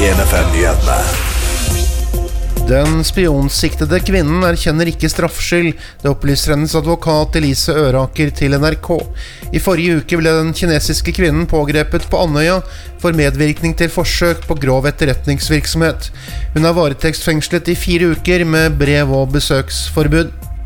1FM-nyhetene. Den spionsiktede kvinnen erkjenner ikke straffskyld, det opplyser hennes advokat Elise Øraker til NRK. I forrige uke ble den kinesiske kvinnen pågrepet på Andøya for medvirkning til forsøk på grov etterretningsvirksomhet. Hun er varetektsfengslet i 4 uker med brev- og besøksforbud.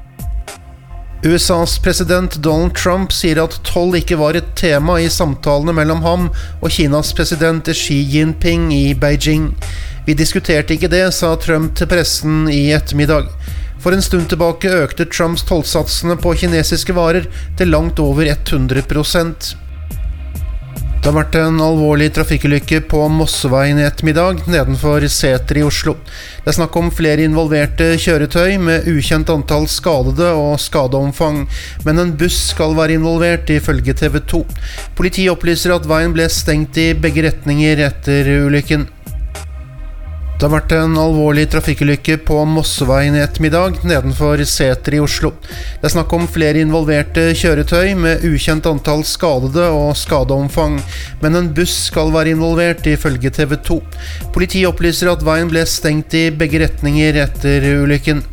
USAs president Donald Trump sier at toll ikke var et tema i samtalene mellom ham og Kinas president Xi Jinping i Beijing. Vi diskuterte ikke det, sa Trump til pressen i ettermiddag. For en stund tilbake økte Trumps tollsatsene på kinesiske varer til langt over 100%. Det har vært en alvorlig trafikkulykke på Mosseveien i ettermiddag nedenfor Sæter i Oslo. Det er snakk om flere involverte kjøretøy med ukjent antall skadede og skadeomfang, men en buss skal være involvert ifølge TV 2. Politiet opplyser at veien ble stengt i begge retninger etter ulykken. Det har vært en alvorlig trafikkulykke på Mosseveien i ettermiddag nedenfor Sæter i Oslo. Det er snakk om flere involverte kjøretøy med ukjent antall skadede og skadeomfang, men en buss skal være involvert ifølge TV 2. Politiet opplyser at veien ble stengt i begge retninger etter ulykken.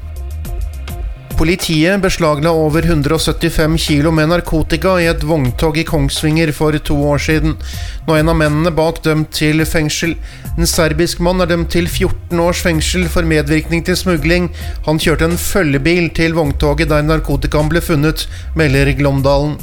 Politiet beslagla over 175 kilo med narkotika i et vogntog i Kongsvinger for 2 år siden. Nå er en av mennene bak dømt til fengsel. En serbisk mann er dømt til 14 års fengsel for medvirkning til smugling. Han kjørte en følgebil til vogntoget der narkotikaen ble funnet, melder Glåmdalen.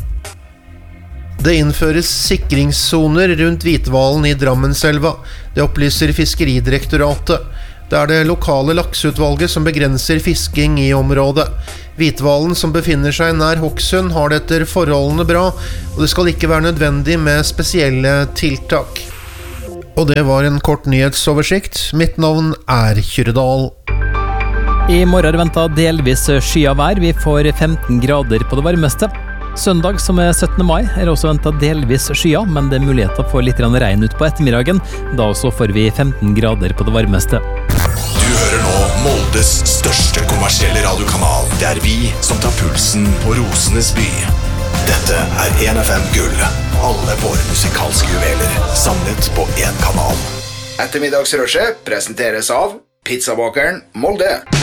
Det innføres sikringssoner rundt Hvitvalen i Drammenselva. Det opplyser Fiskeridirektoratet. Det er det lokale lakseutvalget som begrenser fisking i området. Hvitvalen som befinner seg nær Hokksund har det etter forholdene bra, og det skal ikke være nødvendig med spesielle tiltak. Og det var en kort nyhetsoversikt. Mitt navn er Kyrredal. I morgen er ventet delvis skyet vær. Vi får 15 grader på det varmeste. Søndag, som er 17. mai, er også ventet delvis skyet, men det er muligheter for litt regn ut på ettermiddagen. Da også får vi 15 grader på det varmeste. Du hører nå Moldes største kommersielle radiokanal. Det er vi som tar pulsen på Rosenes by. Dette er 1FM Gull. Alle våre musikalske juveler samlet på en kanal. Ettermiddagsrushet presenteres av Pizzabakeren Molde.